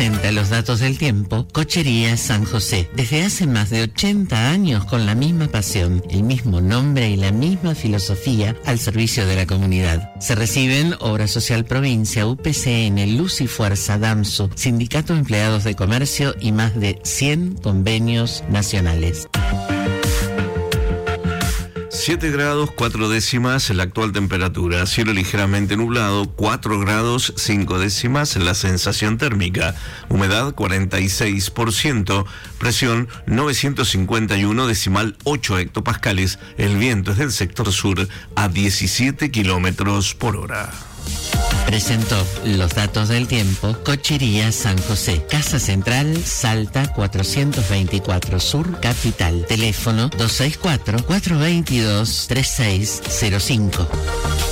presenta los datos del tiempo Cochería San José. Desde hace más de 80 años con la misma pasión, el mismo nombre y la misma filosofía al servicio de la comunidad. Se reciben Obra Social Provincia, UPCN, Luz y Fuerza, DAMSU, Sindicato de Empleados de Comercio y más de 100 convenios nacionales. 7 grados 4 décimas la actual temperatura, cielo ligeramente nublado, 4 grados 5 décimas la sensación térmica, humedad 46%, presión 951,8 hectopascales, el viento es del sector sur a 17 kilómetros por hora. Presentó los datos del tiempo Cochería San José, Casa Central, Salta 424 Sur, Capital. Teléfono 264-422-3605.